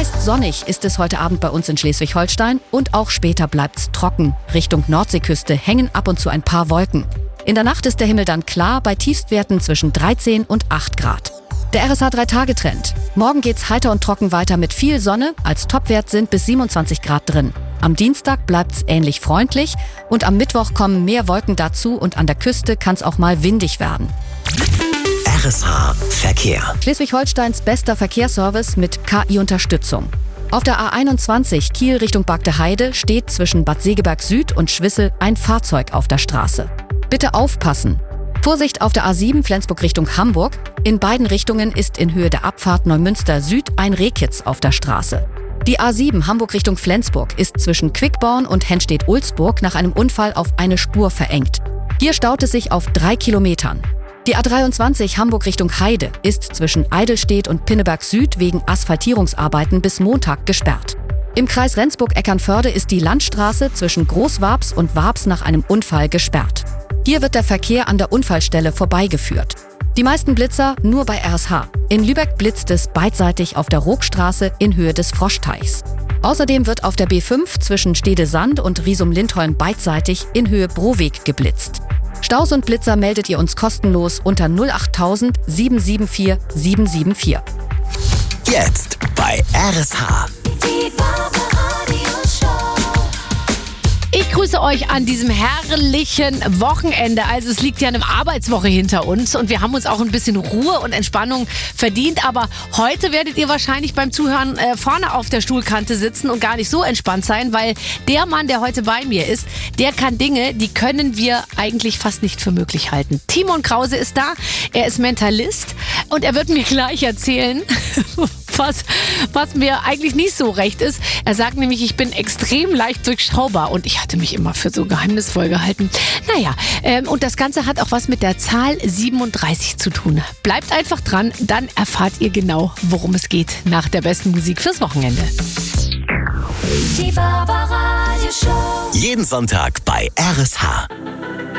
Meist sonnig ist es heute Abend bei uns in Schleswig-Holstein und auch später bleibt's trocken. Richtung Nordseeküste hängen ab und zu ein paar Wolken. In der Nacht ist der Himmel dann klar bei Tiefstwerten zwischen 13 und 8 Grad. Der RSH 3-Tage-Trend. Morgen geht's heiter und trocken weiter mit viel Sonne. Als Topwert sind bis 27 Grad drin. Am Dienstag bleibt's ähnlich freundlich und am Mittwoch kommen mehr Wolken dazu und an der Küste kann's auch mal windig werden. RSH Verkehr. Schleswig-Holsteins bester Verkehrsservice mit KI-Unterstützung. Auf der A21 Kiel Richtung Bagdeheide steht zwischen Bad Segeberg Süd und Schwissel ein Fahrzeug auf der Straße. Bitte aufpassen. Vorsicht auf der A7 Flensburg Richtung Hamburg. In beiden Richtungen ist in Höhe der Abfahrt Neumünster Süd ein Rehkitz auf der Straße. Die A7 Hamburg Richtung Flensburg ist zwischen Quickborn und Henstedt-Ulzburg nach einem Unfall auf eine Spur verengt. Hier staut es sich auf 3 Kilometern. Die A23 Hamburg Richtung Heide ist zwischen Eidelstedt und Pinneberg Süd wegen Asphaltierungsarbeiten bis Montag gesperrt. Im Kreis Rendsburg-Eckernförde ist die Landstraße zwischen Großwabs und Wabs nach einem Unfall gesperrt. Hier wird der Verkehr an der Unfallstelle vorbeigeführt. Die meisten Blitzer nur bei RSH. In Lübeck blitzt es beidseitig auf der Ruckstraße in Höhe des Froschteichs. Außerdem wird auf der B5 zwischen Stede-Sand und Riesum-Lindholm beidseitig in Höhe Broweg geblitzt. Staus und Blitzer meldet ihr uns kostenlos unter 08000 774 774. Jetzt bei RSH. Ich grüße euch an diesem herrlichen Wochenende. Also es liegt ja eine Arbeitswoche hinter uns und wir haben uns auch ein bisschen Ruhe und Entspannung verdient. Aber heute werdet ihr wahrscheinlich beim Zuhören vorne auf der Stuhlkante sitzen und gar nicht so entspannt sein, weil der Mann, der heute bei mir ist, der kann Dinge, die können wir eigentlich fast nicht für möglich halten. Timon Krause ist da, er ist Mentalist und er wird mir gleich erzählen, was mir eigentlich nicht so recht ist. Er sagt nämlich, ich bin extrem leicht durchschaubar und ich hatte mich immer für so geheimnisvoll gehalten. Naja, und das Ganze hat auch was mit der Zahl 37 zu tun. Bleibt einfach dran, dann erfahrt ihr genau, worum es geht nach der besten Musik fürs Wochenende. Jeden Sonntag bei RSH.